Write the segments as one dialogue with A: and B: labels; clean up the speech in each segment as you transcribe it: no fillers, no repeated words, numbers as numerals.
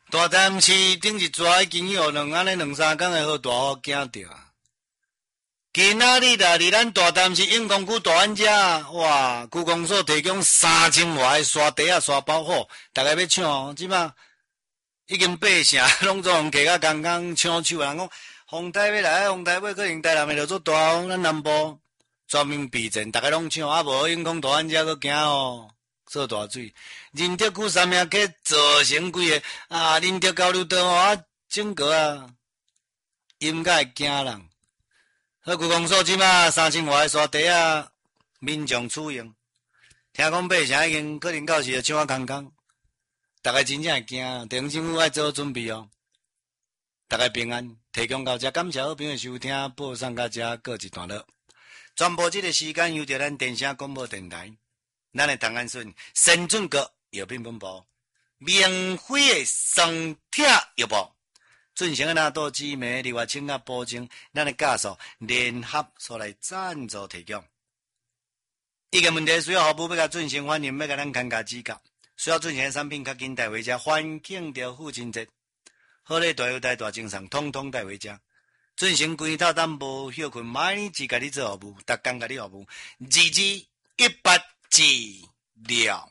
A: 大潭市顶一抓已经有安尼两三工的好大雨惊着啊！今仔日啦，伫咱大潭市永康区大安遮，哇，区公所提供3000外的沙地啊、沙包好，大家要抢哦。即摆已经八成拢总用摕甲刚刚抢手啊！人讲风台要来，风台尾可能台南会着做大哦，咱南部全面避震，大家拢抢，啊无永康大安遮佫惊哦。做大水，仁德区三名去造成几个啊，仁德交流道啊，整个啊，应该会惊人。好，区公所即马3000外的沙地啊，民众使用。听讲八成已经可能到时就抢啊空空，大家真正会惊，地方政府爱做好准备哦。大家平安，提供到这，感谢好朋友收听，播送到这告一段落。全部这个时间由着咱电声广播电台。咱的唐安顺神准阁药品本部免费的双体药包，进行纳多姊妹另外请啊保证，咱的家属联合所来赞助提供。一个问题需要服务要甲进行反映，要甲咱看家指教，需要进行的产品较紧带回家，环境着父亲节，好礼大优待大精神，统统带回家。进行规套淡薄休困，每年只甲你做服务，逐工甲你服务，2218治疗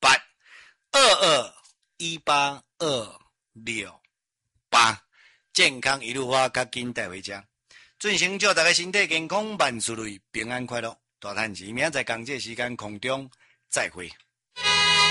A: 8221828，健康一路花，较紧带回家。进行祝大家身体健康，万事如意，平安快乐。大叹钱，明仔载同这时间空中再会。